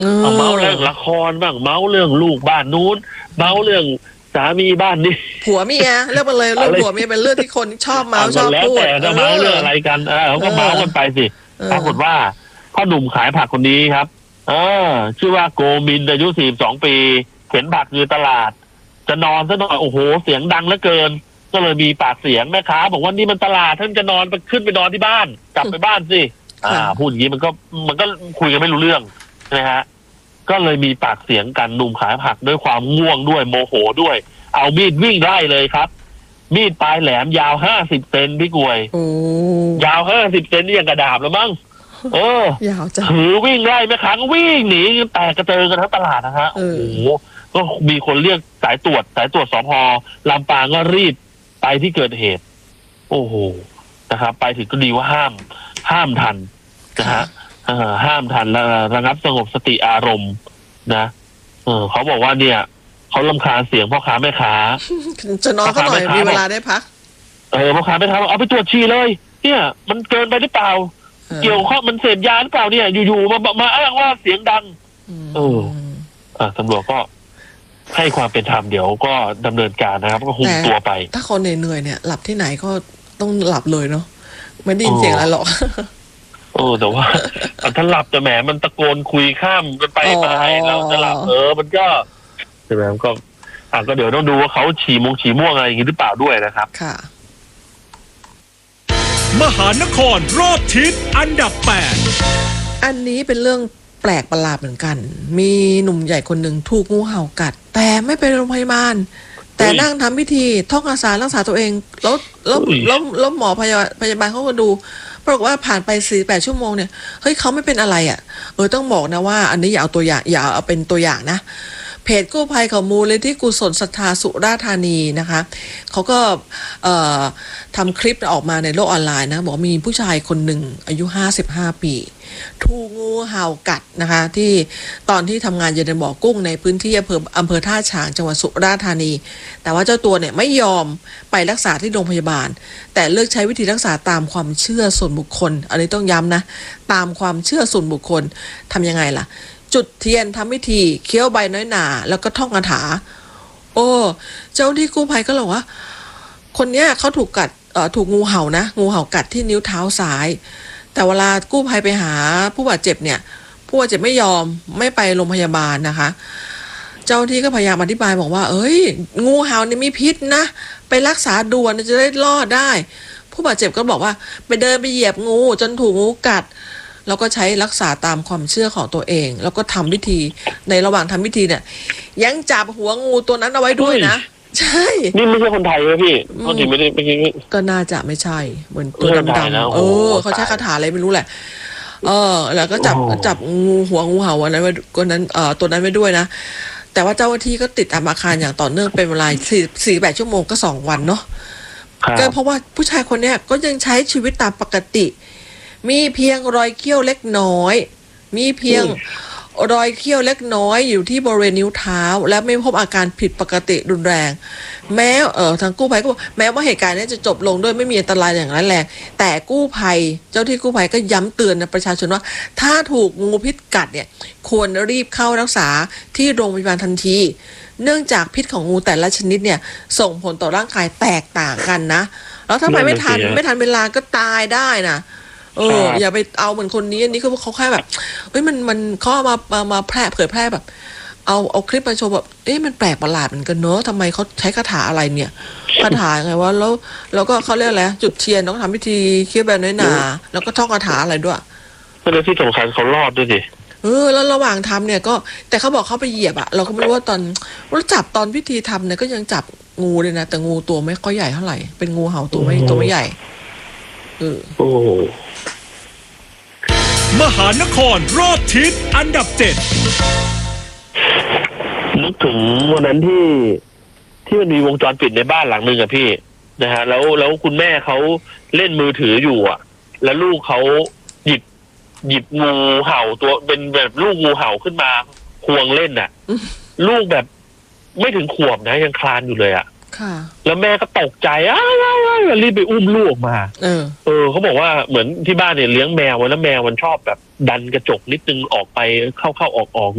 เอาเมาเรื่องละครบ้างเมาเรื่องลูกบ้านนู้นเมาเรื่องสามีบ้านนี้ผัวเมียเรื่องมาเลยเรื่องผัวเมียเป็นเรื่องที่คนชอบเมาชอบพูดแล้วแต่จะเมาเรื่องอะไรกันเขาก็เมากันไปสิปรากฏว่าพ่อหนุ่มขายผักคนนี้ครับชื่อว่าโกมินอายุ42 ปีเข็นผักอยู่ตลาดจะนอนซะหน่อยโอ้โหเสียงดังเหลือเกินก็เลยมีปากเสียงแม่ค้าบอกว่านี่มันตลาดท่านจะนอนไปขึ้นไปนอนที่บ้านกลับไปบ้านสิพูดอย่างนี้มันก็คุยกันไม่รู้เรื่องนะฮะก็เลยมีปากเสียงกันหนุ่มขายผักด้วยความง่วงด้วยโมโหด้วยเอามีดวิ่งไล่เลยครับมีดปลายแหลมยาว50 เซนพี่กวยยาว50 เซนนี่ยังกระดาบแล้วมั้งยาวจังถือวิ่งไล่แม่ค้าก็วิ่งหนีแตกกระเจิงกันทั้งตลาดนะฮะโอ้โหก็มีคนเรียกสายตรวจสภ.ลำปางก็รีบไปที่เกิดเหตุโอ้โหนะครับไปถึงก็ดีว่าห้ามทันนะฮะห้ามทันแล้วระงับสงบสติอารมณ์นะเขาบอกว่าเนี่ยเขารำคาญเสียงพ่อค้าแม่ค้าจะนอนก็หน่อยมีเวลาได้พักพ่อค้าแม่ค้าเอาไปตรวจฉี่เลยเนี่ยมันเกินไปหรือเปล่าเกี่ยวข้องมันเสพยาหรือเปล่าเนี่ยอยู่ๆมาอ้างว่าเสียงดังตำรวจก็ให้ความเป็นธรรมเดี๋ยวก็ดำเนินการนะครับก็คุมตัวไปถ้าคนเหนื่อยเนี่ยหลับที่ไหนก็ต้องหลับเลยเนาะไม่ได้ยินเสียงอะไรหรอกแต่ว่าถ้าหลับจะแหมมันตะโกนคุยข้ามกันไปมาให้เราจะหลับมันก็ใช่ไหมก็เดี๋ยวต้องดูว่าเขาฉี่ม่วงอะไรอย่างนี้หรือเปล่าด้วยนะครับค่ะมหานครรอบทิศอันดับ8 อันนี้เป็นเรื่องแปลกประหลาดเหมือนกันมีหนุ่มใหญ่คนหนึ่งถูกงูเห่ากัดแต่ไม่ไปโรงพยาบาลแต่นั่งทำพิธีท่องคาถารักษาตัวเองแล้วหมอพยาบาลเขาก็ดูปรากฏว่าผ่านไป48 ชั่วโมงเนี่ยเฮ้ยเขาไม่เป็นอะไรอ่ะต้องบอกนะว่าอันนี้อย่าเอาเป็นตัวอย่างนะเพจกู้ภัยของมูลนิธิกุศลศรัทธาสุราษฎร์ธานีนะคะเขาก็ทำคลิปออกมาในโลกออนไลน์นะบอกมีผู้ชายคนหนึ่งอายุ55 ปีถูกงูเห่ากัดนะคะที่ตอนที่ทำงานอยู่ในบ่อกุ้งในพื้นที่อำเภอท่าฉางจังหวัดสุราษฎร์ธานีแต่ว่าเจ้าตัวเนี่ยไม่ยอมไปรักษาที่โรงพยาบาลแต่เลือกใช้วิธีรักษาตามความเชื่อส่วนบุคคลอันนี้ต้องย้ำนะตามความเชื่อส่วนบุคคลทำยังไงล่ะจุดเทียนทำพิธีเคี้ยวใบน้อยหนาแล้วก็ท่องคาถาเจ้าที่กู้ภัยก็บอกว่าคนเนี้ยเขาถูกงูเห่านะงูเห่ากัดที่นิ้วเท้าซ้ายแต่เวลากู้ภัยไปหาผู้บาดเจ็บเนี่ยผู้บาดเจ็บไม่ยอมไม่ไปโรงพยาบาลนะคะเจ้าที่ก็พยายามอธิบายบอกว่างูเห่านี่มีพิษนะไปรักษาด่วนจะได้รอดได้ผู้บาดเจ็บก็บอกว่าไปเดินไปเหยียบงูจนถูกงูกัดแล้วก็ใช้รักษาตามความเชื่อของตัวเองแล้วก็ทำพิธีในระหว่างทำพิธีเนี่ยยังจับหัวงูตัวนั้นเอาไว้ด้วยนะใช่นี่ไม่ใช่คนไทยเลยพี่เขาถึงไม่ได้ก็น่าจะไม่ใช่เหมือนตัวดำๆเขาใช้คาถาอะไรไม่รู้แหละแล้วก็จับงูหัวงูเห่าอะไรไว้ตัวนั้นตัวนั้นไว้ด้วยนะแต่ว่าเจ้าหน้าที่ก็ติดตามอาคารอย่างต่อเนื่องเป็นเวลา48 ชั่วโมงก็2 วันเนาะก็เพราะว่าผู้ชายคนนี้ก็ยังใช้ชีวิตตามปกติมีเพียงรอยเขี้ยวเล็กน้อยอยู่ที่บริเวณนิ้วเท้าและไม่พบอาการผิดปกติรุนแรงแม้ทางกู้ภัยก็แม้ว่าเหตุการณ์นี้จะจบลงด้วยไม่มีอันตรายอย่างร้ายแรงแต่เจ้าที่กู้ภัยก็ย้ำเตือนนะประชาชนว่าถ้าถูกงูพิษกัดเนี่ยควรรีบเข้ารักษาที่โรงพยาบาลทันทีเนื่องจากพิษของงูแต่ละชนิดเนี่ยส่งผลต่อร่างกายแตกต่างกันนะแล้วถ้าไม่ทันเวลาก็ตายได้นะอย่าไปเอาเหมือนคนนี้อันนี้เขาแค่แบบมันเขามาเผยแพร่แบบเอาคลิปมาโชว์แบบมันแปลกประหลาดเหมือนกันเนอะทำไมเขาใช้คาถาอะไรเนี่ยคาถาไงวะแล้วก็เขาเรียกอะไรจุดเทียนต้องทำพิธีเคี้ยวแบบน้อยหนาแล้วก็ท่องคาถาอะไรด้วยแล้วที่สำคัญเขารอดด้วยดิแล้วระหว่างทำเนี่ยก็แต่เขาบอกเขาไปเหยียบอะเราก็ไม่รู้ว่าจับตอนพิธีทำเนี่ยก็ยังจับงูเลยนะแต่งูตัวไม่ค่อยใหญ่เท่าไหร่เป็นงูเห่าตัวไม่ใหญ่มหานครรอบทิศอันดับ7 นึกถึงวันนั้นที่มันมีวงจรปิดในบ้านหลังนึงอะพี่นะฮะแล้วคุณแม่เขาเล่นมือถืออยู่อะแล้วลูกเขาหยิบงูเห่าตัวเป็นแบบลูกงูเห่าขึ้นมาควงเล่นอะลูกแบบไม่ถึงขวบนะยังคลานอยู่เลยอะแล้วแม่ก็ตกใจรีบไปอุ้มลูกออกมาเขาบอกว่าเหมือนที่บ้านเนี่ยเลี้ยงแมวไว้แล้วแมวมันชอบแบบดันกระจกนิดนึงออกไปเข้าออก